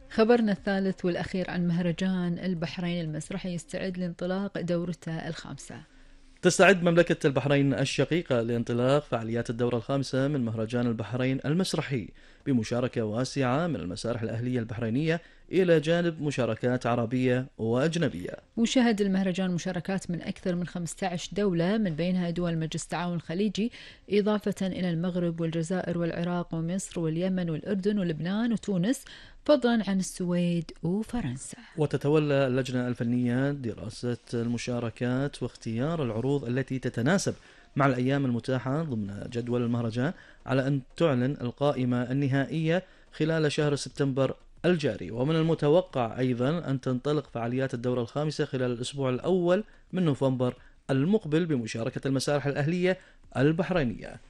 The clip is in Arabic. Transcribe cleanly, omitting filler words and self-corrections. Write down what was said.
خبرنا الثالث والأخير عن مهرجان البحرين المسرحي يستعد لانطلاق دورته الخامسة. تستعد مملكة البحرين الشقيقة لانطلاق فعاليات الدورة الخامسة من مهرجان البحرين المسرحي بمشاركة واسعة من المسارح الأهلية البحرينية إلى جانب مشاركات عربية وأجنبية. وشهد المهرجان مشاركات من أكثر من 15 دولة، من بينها دول مجلس التعاون الخليجي، إضافة إلى المغرب والجزائر والعراق ومصر واليمن والأردن ولبنان وتونس، فضلا عن السويد وفرنسا. وتتولى اللجنة الفنية دراسة المشاركات واختيار العروض التي تتناسب مع الأيام المتاحة ضمن جدول المهرجان، على أن تعلن القائمة النهائية خلال شهر سبتمبر الجاري. ومن المتوقع أيضا أن تنطلق فعاليات الدورة الخامسة خلال الأسبوع الأول من نوفمبر المقبل بمشاركة المسارح الأهلية البحرينية.